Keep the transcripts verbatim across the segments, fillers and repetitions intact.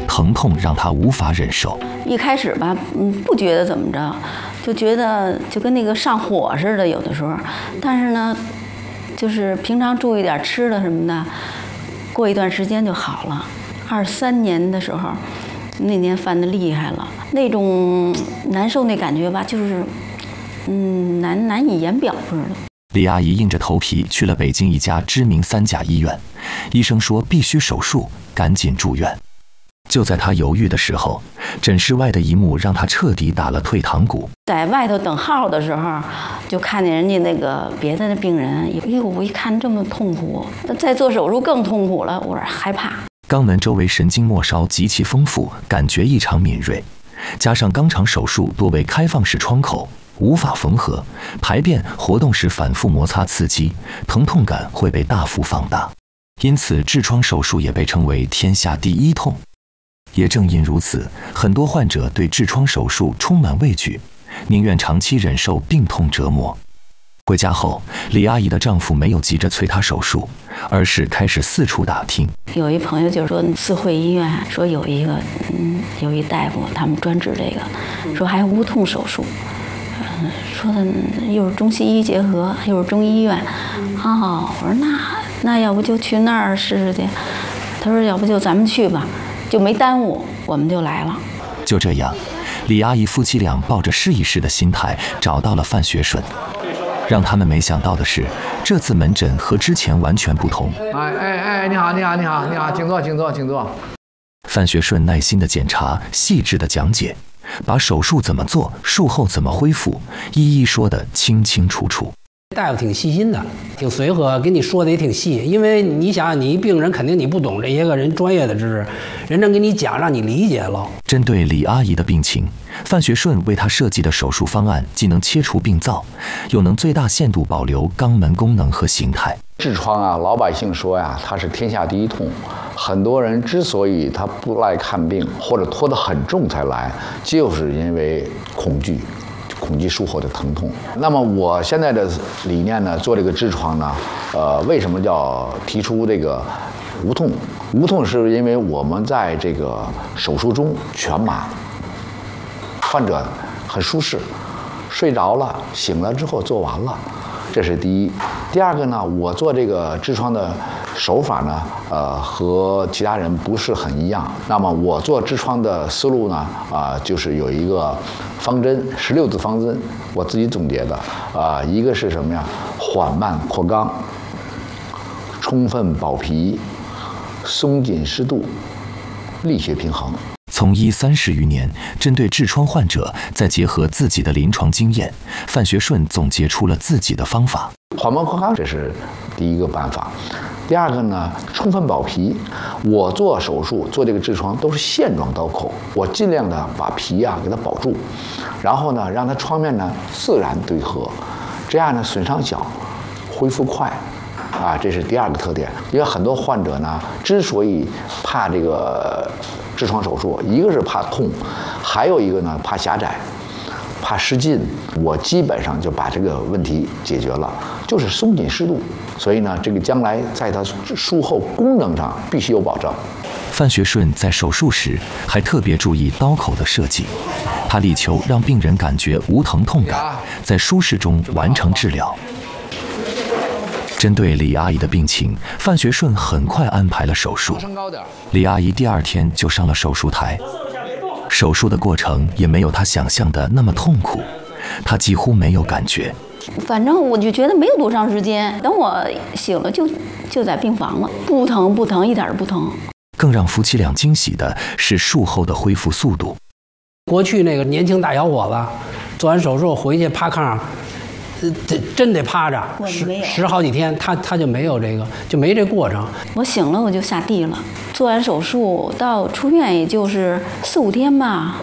疼痛让她无法忍受。 一开始吧，嗯，不觉得怎么着，就觉得就跟那个上火似的，有的时候。但是呢，就是平常注意点吃的什么的，过一段时间就好了。二三年的时候，那年犯的厉害了，那种难受那感觉吧，就是，嗯，难难以言表似的。 李阿姨硬着头皮去了北京一家知名三甲医院，医生说必须手术，赶紧住院。就在她犹豫的时候，诊室外的一幕让她彻底打了退堂鼓。 在外头等号的时候，就看见人家那个别的那病人，哎呦，我一看这么痛苦，再做手术更痛苦了，我害怕。 肛门周围神经末梢极其丰富，感觉异常敏锐，加上肛肠手术多为开放式创口，无法缝合，排便活动时反复摩擦刺激，疼痛感会被大幅放大，因此痔疮手术也被称为天下第一痛。也正因如此，很多患者对痔疮手术充满畏惧，宁愿长期忍受病痛折磨。回家后，李阿姨的丈夫没有急着催她手术，而是开始四处打听。 有一朋友就说四惠医院说有一个，嗯，有一大夫他们专治这个，说还有无痛手术，嗯，说的又是中西医结合，又是中医院。哦，我说那那要不就去那儿试试去。他说要不就咱们去吧。就没耽误，我们就来了。 就这样，李阿姨夫妻俩抱着试一试的心态找到了范学顺。让他们没想到的是，这次门诊和之前完全不同。 哎哎哎，你好，你好，你好，你好，请坐，请坐，请坐。 范学顺耐心的检查，细致的讲解，把手术怎么做，术后怎么恢复，一一说得清清楚楚。 大夫挺细心的，挺随和，给你说的也挺细。因为你想，你一病人肯定你不懂这些个人专业的知识，人能给你讲，让你理解了。 针对李阿姨的病情，范学顺为她设计的手术方案既能切除病灶，又能最大限度保留肛门功能和形态。 痔疮啊，老百姓说呀，它是天下第一痛。很多人之所以他不来看病，或者拖得很重才来，就是因为恐惧。恐惧术后的疼痛。那么我现在的理念呢，做这个痔疮呢，呃，为什么叫提出这个无痛？无痛是因为我们在这个手术中全麻，患者很舒适，睡着了，醒了之后做完了，这是第一。第二个呢，我做这个痔疮的手法呢，呃，和其他人不是很一样。那么我做痔疮的思路呢，啊、呃，就是有一个方针，十六字方针，我自己总结的。啊、呃，一个是什么呀？缓慢扩肛，充分保皮，松紧适度，力学平衡。 从医三十余年，针对痔疮患者，再结合自己的临床经验，范学顺总结出了自己的方法。 缓慢扩肛，这是第一个办法。第二个呢，充分保皮。我做手术做这个痔疮都是线状刀口，我尽量的把皮啊给它保住，然后呢让它创面呢自然对合，这样呢损伤小，恢复快。啊，这是第二个特点。因为很多患者呢，之所以怕这个痔疮手术，一个是怕痛，还有一个呢怕狭窄，怕失禁。我基本上就把这个问题解决了，就是松紧适度。所以呢，这个将来在它术后功能上必须有保证。 范学顺在手术时还特别注意刀口的设计，他力求让病人感觉无疼痛感，在舒适中完成治疗。针对李阿姨的病情，范学顺很快安排了手术。李阿姨第二天就上了手术台，手术的过程也没有她想象的那么痛苦，她几乎没有感觉。 反正我就觉得没有多长时间，等我醒了就就在病房了，不疼不疼，一点都不疼。 更让夫妻俩惊喜的是术后的恢复速度。 过去那个年轻大小伙子做完手术回去趴炕上，呃，真得趴着十十好几天，他他就没有这个，就没这过程。 我醒了我就下地了，做完手术到出院也就是四五天吧。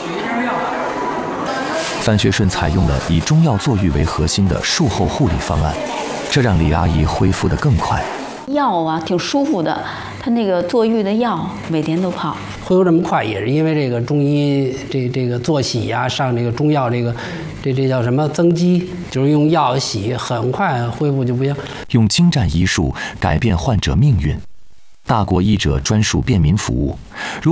范学顺采用了以中药坐浴为核心的术后护理方案，这让李阿姨恢复得更快。 药啊，挺舒服的，他那个坐浴的药每天都泡。 恢复这么快，也是因为这个中医这这个做洗呀、啊，上这个中药这个这这叫什么增肌，就是用药洗，很快恢复就不行。 用精湛医术改变患者命运，大国医者专属便民服务。如